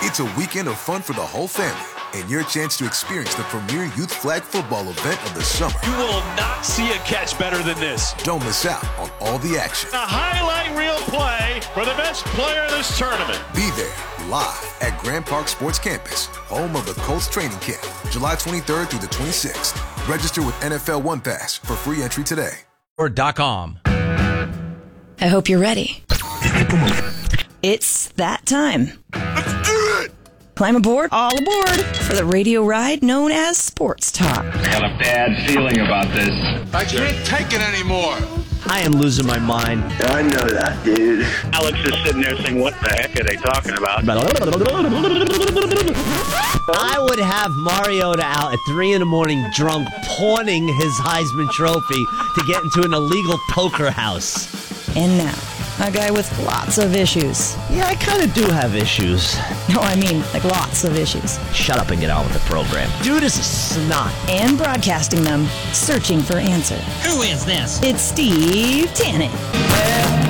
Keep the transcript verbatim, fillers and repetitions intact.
It's a weekend of fun for the whole family and your chance to experience the premier youth flag football event of the summer. You will not see a catch better than this. Don't miss out on all the action. A highlight reel play for the best player of this tournament. Be there live at Grand Park Sports Campus, home of the Colts training camp, July twenty-third through the twenty-sixth. Register with N F L One Pass for free entry today. Or .com. I hope you're ready. It's that time. Let's do it! Climb aboard, all aboard, for the radio ride known as Sports Talk. I got a bad feeling about this. I can't take it anymore. I am losing my mind. I know that, dude. Alex is sitting there saying, what the heck are they talking about? I would have Mariota out at three in the morning drunk, pawning his Heisman Trophy to get into an illegal poker house. And now, a guy with lots of issues. Yeah, I kind of do have issues. No, I mean, like lots of issues. Shut up and get on with the program. Dude is a snot. And broadcasting them, searching for answer. Who is this? It's Steve Tannen.